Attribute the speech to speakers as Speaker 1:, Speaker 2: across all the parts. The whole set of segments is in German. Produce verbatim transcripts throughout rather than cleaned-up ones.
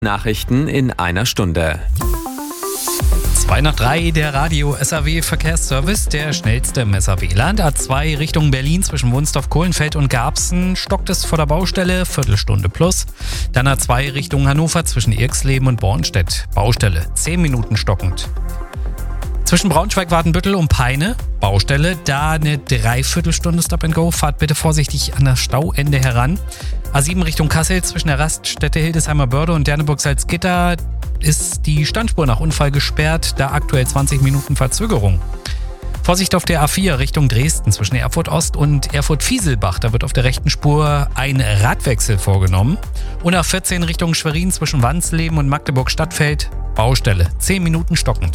Speaker 1: Nachrichten in einer Stunde.
Speaker 2: zwei nach drei, der Radio-S A W-Verkehrsservice, der schnellste im S A W-Land. A zwei Richtung Berlin zwischen Wunstorf, Kohlenfeld und Garbsen stockt es vor der Baustelle, Viertelstunde plus. Dann A zwei Richtung Hannover zwischen Irxleben und Bornstedt, Baustelle, zehn Minuten stockend. Zwischen Braunschweig-Wadenbüttel und Peine, Baustelle, da eine Dreiviertelstunde Stop and Go. Fahrt bitte vorsichtig an das Stauende heran. A sieben Richtung Kassel zwischen der Raststätte Hildesheimer Börde und Derneburg-Salzgitter ist die Standspur nach Unfall gesperrt, da aktuell zwanzig Minuten Verzögerung. Vorsicht auf der A vier Richtung Dresden zwischen Erfurt Ost und Erfurt Fieselbach. Da wird auf der rechten Spur ein Radwechsel vorgenommen. Und A vierzehn Richtung Schwerin zwischen Wansleben und Magdeburg Stadtfeld. Baustelle, zehn Minuten stockend.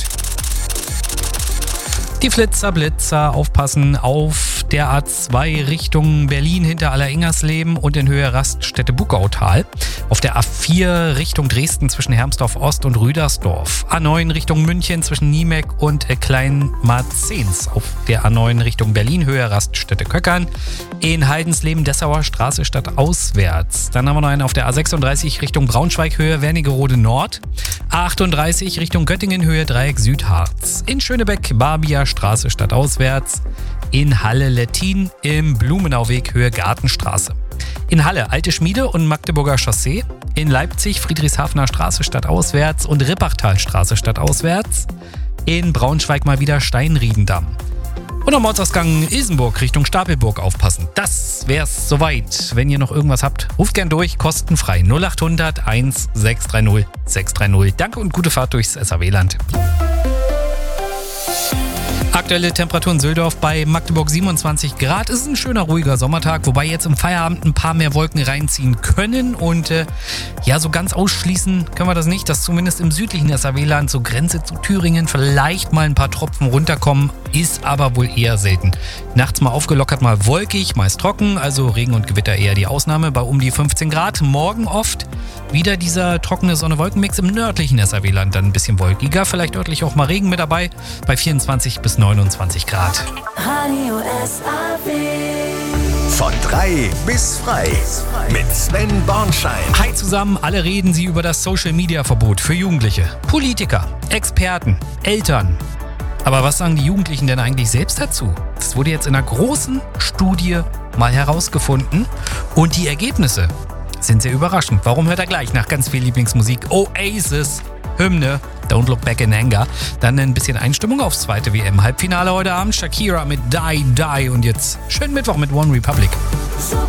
Speaker 2: Die Flitzer, Blitzer, aufpassen auf der A zwei Richtung Berlin hinter Alleringers-Leben und in Höhe Raststätte Buckautal. Auf der A vier Richtung Dresden zwischen Hermsdorf Ost und Rüdersdorf. A neun Richtung München zwischen Niemek und Kleinmarzens. Auf der A neun Richtung Berlin Höhe Raststätte Köckern. In Heidensleben Dessauer Straße stadtauswärts. Dann haben wir noch einen auf der A sechsunddreißig Richtung Braunschweig Höhe Wernigerode Nord. A achtunddreißig Richtung Göttingen Höhe Dreieck Südharz. In Schönebeck Barbia Straße stadtauswärts. In Halle Lettin im Blumenauweg Höhe Gartenstraße. In Halle Alte Schmiede und Magdeburger Chaussee. In Leipzig Friedrichshafener Straße stadtauswärts und Rippachtalstraße stadtauswärts. In Braunschweig mal wieder Steinriedendamm. Und am Ortsausgang Ilsenburg Richtung Stapelburg aufpassen. Das wär's soweit. Wenn ihr noch irgendwas habt, ruft gern durch, kostenfrei null acht hundert eins sechs drei null sechs drei null. Danke und gute Fahrt durchs S A W-Land. Aktuelle Temperatur in Söldorf bei Magdeburg siebenundzwanzig Grad. Es ist ein schöner, ruhiger Sommertag, wobei jetzt im Feierabend ein paar mehr Wolken reinziehen können. Und äh, ja, so ganz ausschließen können wir das nicht, dass zumindest im südlichen S A W-Land, so Grenze zu Thüringen, vielleicht mal ein paar Tropfen runterkommen, ist aber wohl eher selten. Nachts mal aufgelockert, mal wolkig, meist trocken, also Regen und Gewitter eher die Ausnahme bei um die fünfzehn Grad. Morgen oft wieder dieser trockene Sonne-Wolken-Mix im nördlichen S A W-Land, dann ein bisschen wolkiger, vielleicht örtlich auch mal Regen mit dabei, bei vierundzwanzig bis neunundzwanzig Grad.
Speaker 3: Radio S A W.
Speaker 4: Von drei bis frei mit Sven Bornschein.
Speaker 2: Hi zusammen, alle reden sie über das Social-Media-Verbot für Jugendliche. Politiker, Experten, Eltern. Aber was sagen die Jugendlichen denn eigentlich selbst dazu? Das wurde jetzt in einer großen Studie mal herausgefunden und die Ergebnisse sind sehr überraschend. Warum, hört er gleich nach ganz viel Lieblingsmusik. Oasis, Hymne, Don't Look Back in Anger. Dann ein bisschen Einstimmung aufs zweite W M-Halbfinale heute Abend. Shakira mit Die Die und jetzt schönen Mittwoch mit One Republic.